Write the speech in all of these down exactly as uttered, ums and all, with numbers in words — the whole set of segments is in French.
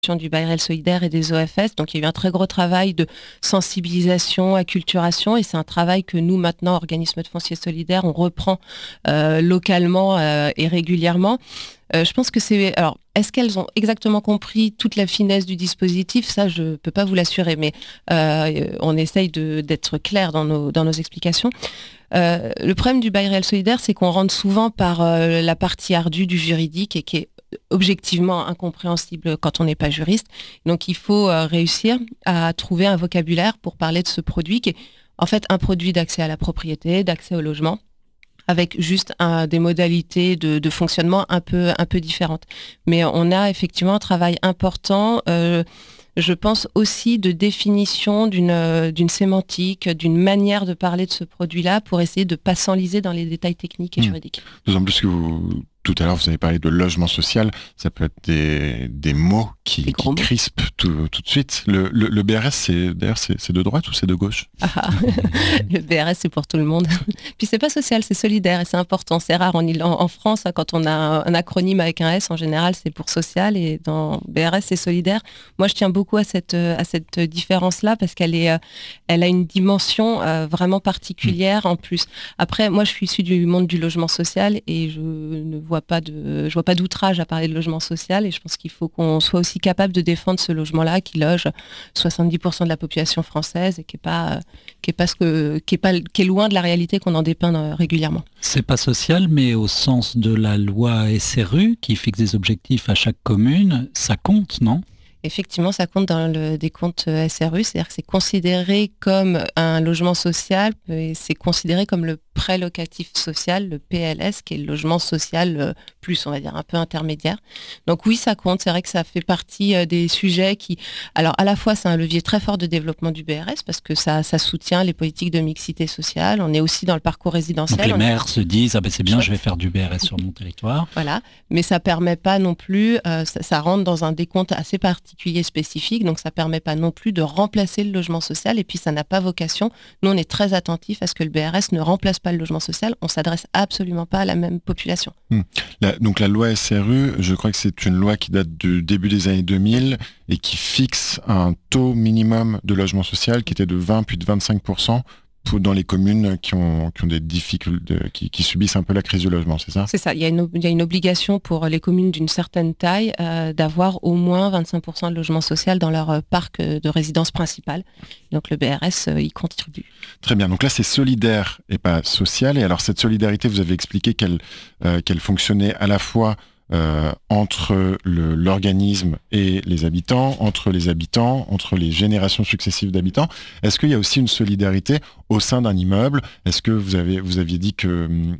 du bail réel solidaire et des O F S. Donc il y a eu un très gros travail de sensibilisation, acculturation, et c'est un travail que nous maintenant, organismes de foncier solidaire, on reprend euh, localement euh, et régulièrement. Euh, je pense que c'est... Alors, est-ce qu'elles ont exactement compris toute la finesse du dispositif ? Ça, je ne peux pas vous l'assurer, mais euh, on essaye de, d'être clair dans nos, dans nos explications. Euh, le problème du bail réel solidaire, c'est qu'on rentre souvent par euh, la partie ardue du juridique et qui est objectivement incompréhensible quand on n'est pas juriste. Donc, il faut euh, réussir à trouver un vocabulaire pour parler de ce produit qui est en fait un produit d'accès à la propriété, d'accès au logement, avec juste un, des modalités de, de fonctionnement un peu, un peu différentes. Mais on a effectivement un travail important, euh, je pense aussi de définition d'une, d'une sémantique, d'une manière de parler de ce produit-là pour essayer de ne pas s'enliser dans les détails techniques et mmh. juridiques. D'autant plus que vous... Tout à l'heure, vous avez parlé de logement social. Ça peut être des, des mots qui, qui mots. crispent tout, tout de suite. Le, le, le B R S, c'est, d'ailleurs, c'est, c'est de droite ou c'est de gauche ? ah, Le B R S, c'est pour tout le monde. Puis c'est pas social, c'est solidaire et c'est important. C'est rare en, en, en France, hein, quand on a un, un acronyme avec un S, en général, c'est pour social, et dans B R S, c'est solidaire. Moi, je tiens beaucoup à cette, à cette différence-là parce qu'elle est, elle a une dimension euh, vraiment particulière mmh. en plus. Après, moi, je suis issue du monde du logement social et je ne vois pas de, je vois pas d'outrage à parler de logement social, et je pense qu'il faut qu'on soit aussi capable de défendre ce logement-là qui loge soixante-dix pour cent de la population française et qui est pas, qui est pas ce que, qui est pas, qui est loin de la réalité qu'on en dépeint régulièrement. C'est pas social, mais au sens de la loi S R U qui fixe des objectifs à chaque commune, ça compte, non ? Effectivement, ça compte dans le décompte S R U, c'est-à-dire que c'est considéré comme un logement social et c'est considéré comme le prêt locatif social, le P L S, qui est le logement social plus, on va dire, un peu intermédiaire. Donc oui, ça compte. C'est vrai que ça fait partie des sujets qui... Alors, à la fois, c'est un levier très fort de développement du B R S parce que ça, ça soutient les politiques de mixité sociale. On est aussi dans le parcours résidentiel. Donc les maires est... se disent « Ah ben c'est bien, je vais faire du B R S sur mon territoire. » Voilà, mais ça permet pas non plus... Euh, ça, ça rentre dans un décompte assez particulier, spécifique, donc ça permet pas non plus de remplacer le logement social, et puis ça n'a pas vocation. Nous, on est très attentifs à ce que le B R S ne remplace pas le logement social. On s'adresse absolument pas à la même population. Mmh. La, donc la loi S R U, je crois que c'est une loi qui date du début des années deux mille et qui fixe un taux minimum de logement social qui était de vingt puis de vingt-cinq pour cent pour, dans les communes qui ont, qui ont des difficultés, qui, qui subissent un peu la crise du logement, c'est ça ? C'est ça. Il y a une, il y a une obligation pour les communes d'une certaine taille euh, d'avoir au moins vingt-cinq pour cent de logement social dans leur euh, parc de résidence principale. Donc le B R S euh, y contribue. Très bien. Donc là, c'est solidaire et pas social. Et alors cette solidarité, vous avez expliqué qu'elle, euh, qu'elle fonctionnait à la fois Euh, entre le, l'organisme et les habitants, entre les habitants, entre les générations successives d'habitants. Est-ce qu'il y a aussi une solidarité au sein d'un immeuble ? Est-ce que vous avez vous aviez dit que hum,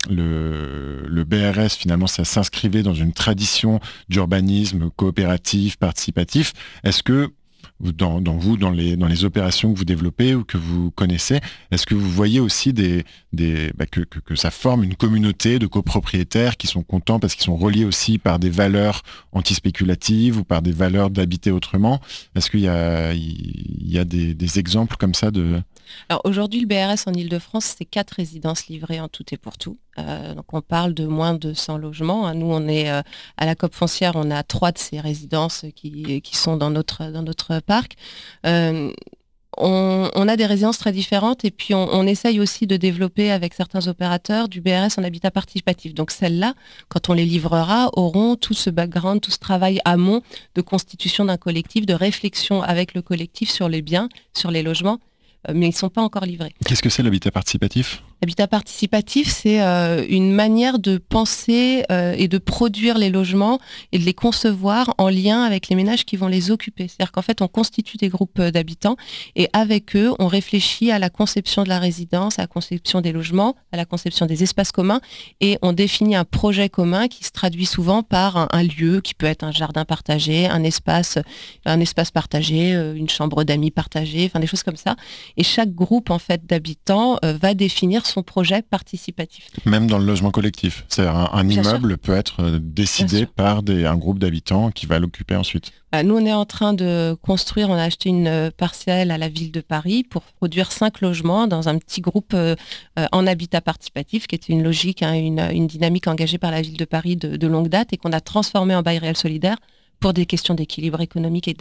le, le B R S, finalement, ça s'inscrivait dans une tradition d'urbanisme coopératif, participatif ? Est-ce que Dans, dans vous, dans les, dans les opérations que vous développez ou que vous connaissez, est-ce que vous voyez aussi des, des, bah, que, que, que ça forme une communauté de copropriétaires qui sont contents parce qu'ils sont reliés aussi par des valeurs antispéculatives ou par des valeurs d'habiter autrement ? Est-ce qu'il y a, il y a des, des exemples comme ça de... Alors aujourd'hui, le B R S en Ile-de-France, c'est quatre résidences livrées en tout et pour tout. Euh, donc on parle de moins de cent logements. Hein. Nous, on est euh, à la COP Foncière, on a trois de ces résidences qui, qui sont dans notre, dans notre parc. Euh, on, on a des résidences très différentes et puis on, on essaye aussi de développer avec certains opérateurs du B R S en habitat participatif. Donc celles-là, quand on les livrera, auront tout ce background, tout ce travail amont de constitution d'un collectif, de réflexion avec le collectif sur les biens, sur les logements, mais ils ne sont pas encore livrés. Qu'est-ce que c'est l'habitat participatif ? L'habitat participatif, c'est euh, une manière de penser euh, et de produire les logements et de les concevoir en lien avec les ménages qui vont les occuper. C'est-à-dire qu'en fait, on constitue des groupes d'habitants et avec eux, on réfléchit à la conception de la résidence, à la conception des logements, à la conception des espaces communs et on définit un projet commun qui se traduit souvent par un, un lieu qui peut être un jardin partagé, un espace, un espace partagé, une chambre d'amis partagée, enfin des choses comme ça. Et chaque groupe en fait d'habitants euh, va définir son projet participatif. Même dans le logement collectif, c'est-à-dire un, un immeuble sûr. Peut être décidé par des, un groupe d'habitants qui va l'occuper ensuite. Nous, on est en train de construire, on a acheté une parcelle à la ville de Paris pour produire cinq logements dans un petit groupe euh, en habitat participatif, qui était une logique, hein, une, une dynamique engagée par la ville de Paris de, de longue date et qu'on a transformé en bail réel solidaire pour des questions d'équilibre économique et